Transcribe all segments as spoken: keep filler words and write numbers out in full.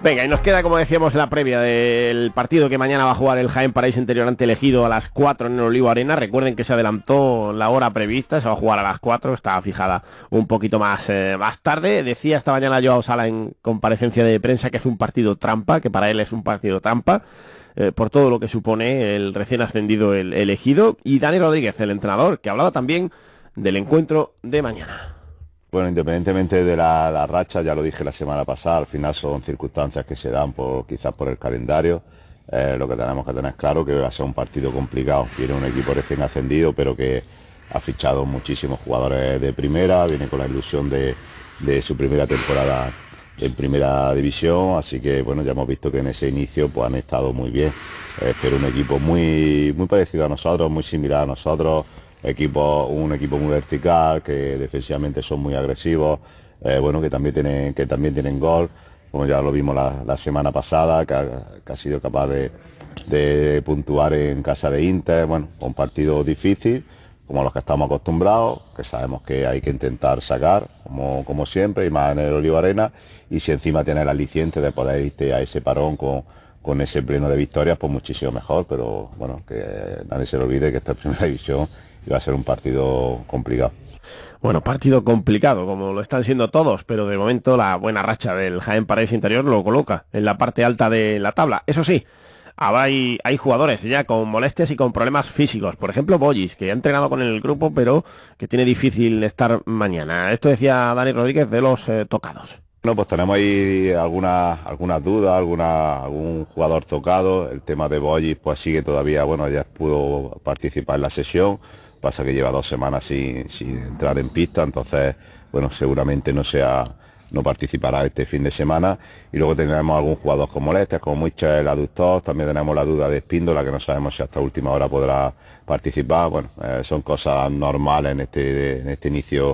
Venga, y nos queda, como decíamos, la previa del partido que mañana va a jugar el Jaén Paraíso Interior ante el Ejido a las cuatro en el Olivo Arena. Recuerden que se adelantó la hora prevista, se va a jugar a las cuatro, está fijada un poquito más, eh, más tarde. Decía esta mañana Joao Sala en comparecencia de prensa que es un partido trampa, que para él es un partido trampa, eh, por todo lo que supone el recién ascendido el, el Ejido. Y Dani Rodríguez, el entrenador, que hablaba también del encuentro de mañana. Bueno, independientemente de la, la racha, ya lo dije la semana pasada, al final son circunstancias que se dan por quizás por el calendario. Eh, lo que tenemos que tener claro que va a ser un partido complicado. Viene un equipo recién ascendido, pero que ha fichado muchísimos jugadores de primera, viene con la ilusión de, de su primera temporada en primera división, así que bueno, ya hemos visto que en ese inicio pues han estado muy bien. Eh, pero un equipo muy, muy parecido a nosotros, muy similar a nosotros. Equipo, un equipo muy vertical, que defensivamente son muy agresivos, eh, bueno, que también tienen, que también tienen gol, como ya lo vimos la, la semana pasada, que ha, que ha sido capaz de, de puntuar en casa de Inter, bueno, un partido difícil, como los que estamos acostumbrados, que sabemos que hay que intentar sacar, como, como siempre, y más en el Olivo Arena, y si encima tiene el aliciente de poder irte a ese parón con con ese pleno de victorias, pues muchísimo mejor, pero bueno, que nadie se lo olvide que esta es primera división y va a ser un partido complicado. Bueno, partido complicado, como lo están siendo todos, pero de momento la buena racha del Jaén Paraíso Interior lo coloca en la parte alta de la tabla. Eso sí, hay, hay jugadores ya con molestias y con problemas físicos. Por ejemplo, Bollis, que ha entrenado con el grupo, pero que tiene difícil estar mañana. Esto decía Dani Rodríguez de los eh, tocados. Bueno, pues tenemos ahí algunas algunas dudas, alguna, algún jugador tocado. El tema de Bollis pues sigue todavía, bueno, ya pudo participar en la sesión, pasa que lleva dos semanas sin, sin entrar en pista, entonces, bueno, seguramente no sea, no participará este fin de semana. Y luego tenemos algún jugador con molestias, como Michel, el aductor, también tenemos la duda de Espíndola, que no sabemos si hasta última hora podrá participar. Bueno, eh, son cosas normales en este, en este inicio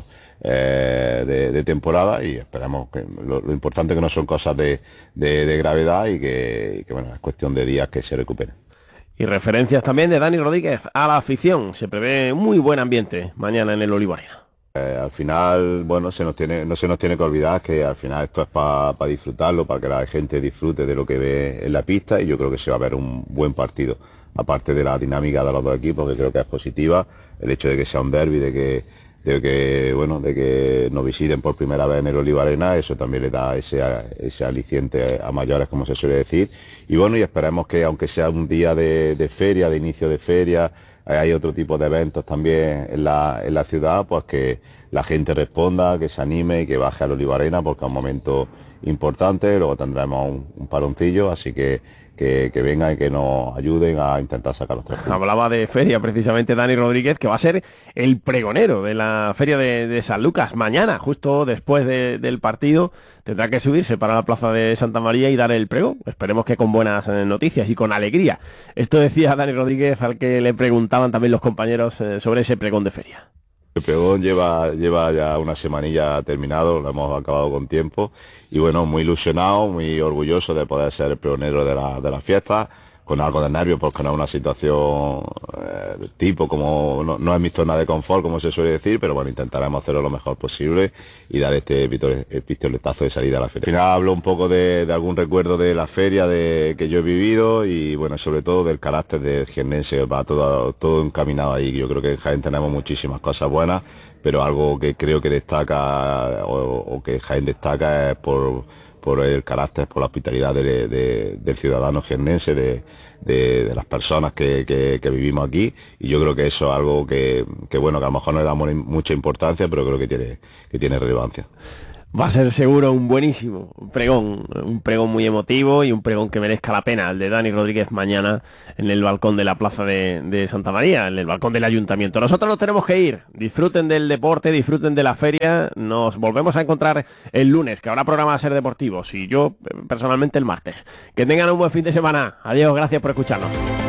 Eh, de, de temporada, y esperamos que lo, lo importante que no son cosas de, de, de gravedad y que, y que bueno, es cuestión de días que se recuperen. Y referencias también de Dani Rodríguez a la afición. Se prevé muy buen ambiente mañana en el Olivo Arena. Eh, al final, bueno, se nos tiene, no se nos tiene que olvidar que al final esto es para pa disfrutarlo, para que la gente disfrute de lo que ve en la pista, y yo creo que se va a ver un buen partido. Aparte de la dinámica de los dos equipos, que creo que es positiva, el hecho de que sea un derbi, de que de que bueno de que nos visiten por primera vez en el Olivo Arena, eso también le da ese, ese aliciente a mayores, como se suele decir. Y bueno, y esperemos que aunque sea un día de, de feria, de inicio de feria, hay otro tipo de eventos también en la, en la ciudad, pues que la gente responda, que se anime y que baje al Olivo Arena, porque es un momento importante. Luego tendremos un, un paroncillo, así que Que, que vengan y que nos ayuden a intentar sacar los tres puntos. Hablaba de feria precisamente Dani Rodríguez, que va a ser el pregonero de la feria de, de San Lucas mañana, justo después de, del partido. Tendrá que subirse para la plaza de Santa María y dar el pregón. Esperemos que con buenas noticias y con alegría. Esto decía Dani Rodríguez, al que le preguntaban también los compañeros eh, sobre ese pregón de feria. El pregón lleva, lleva ya una semanilla terminado, lo hemos acabado con tiempo, y bueno, muy ilusionado, muy orgulloso de poder ser el pregonero de la, de la fiesta, con algo de nervios porque no es una situación eh, del tipo, como no, no es mi zona de confort, como se suele decir, pero bueno, intentaremos hacerlo lo mejor posible y dar este pistoletazo de salida a la feria. Al final hablo un poco de, de algún recuerdo de la feria de, que yo he vivido, y bueno, sobre todo del carácter del jiennense, va todo, todo encaminado ahí. Yo creo que en Jaén tenemos muchísimas cosas buenas, pero algo que creo que destaca o, o que Jaén destaca es por por el carácter, por la hospitalidad de, de, del ciudadano jiennense, de, de, de las personas que, que, que vivimos aquí, y yo creo que eso es algo que, que bueno, que a lo mejor no le damos mucha importancia, pero creo que tiene, que tiene relevancia. Va a ser seguro un buenísimo pregón, un pregón muy emotivo y un pregón que merezca la pena, el de Dani Rodríguez mañana en el balcón de la plaza de, de Santa María, en el balcón del ayuntamiento. Nosotros nos tenemos que ir, disfruten del deporte, disfruten de la feria, nos volvemos a encontrar el lunes, que habrá programa a ser deportivos, y yo personalmente el martes. Que tengan un buen fin de semana, adiós, gracias por escucharnos.